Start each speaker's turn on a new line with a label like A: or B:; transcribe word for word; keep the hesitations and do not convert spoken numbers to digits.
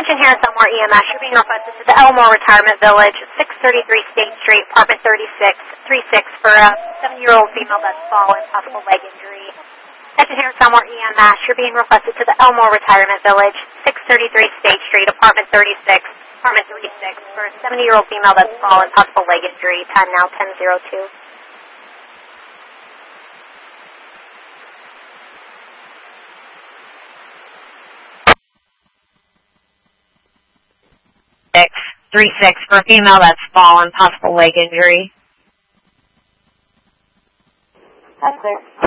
A: Attention here at Elmore E M S. You're being requested to the Elmore Retirement Village, six thirty-three State Street, apartment thirty-six, three six for a seven-year-old female that's fallen, possible leg injury. Attention here at Elmore E M S. You're being requested to the Elmore Retirement Village, six thirty-three State Street, apartment thirty-six, apartment thirty-six for a seventy-year-old female that's fallen, possible leg injury. Time now ten oh two.
B: Six three six for a female that's fallen, possible leg injury.
C: That's clear.